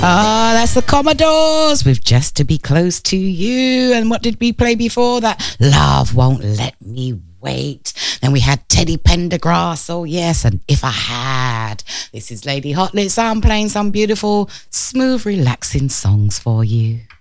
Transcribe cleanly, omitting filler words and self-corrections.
Ah, that's the Commodores with Just to Be Close to You. And what did we play before that? Love Won't Let Me Wait. Then we had Teddy Pendergrass, oh yes, and If I Had. This is Lady Hot Lit, so I'm playing some beautiful, smooth, relaxing songs for you.